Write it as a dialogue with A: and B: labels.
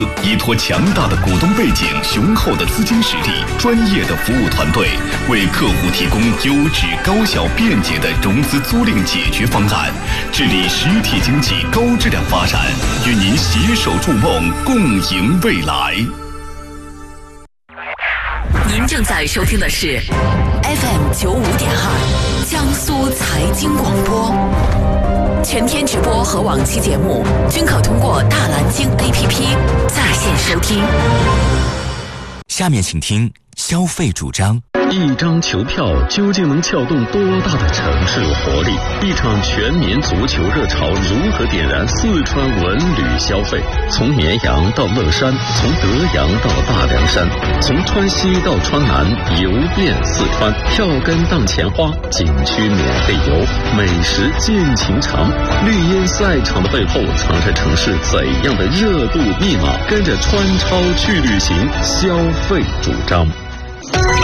A: 依托强大的股东背景、雄厚的资金实力、专业的服务团队，为客户提供优质、高效、便捷的融资租赁解决方案，致力实体经济高质量发展，与您携手筑梦，共赢未来。
B: 您正在收听的是 FM95.2江苏财经广播，全天直播和往期节目均可通过大蓝鲸 APP 在线收听。
C: 下面请听消费主张。
D: 一张球票究竟能撬动多大的城市活力？一场全民足球热潮如何点燃四川文旅消费？从绵阳到乐山，从德阳到大凉山，从川西到川南，游遍四川，票根当钱花，景区免费游，美食尽情尝。绿茵赛场的背后藏着城市怎样的热度密码？跟着川超去旅行，消费主张。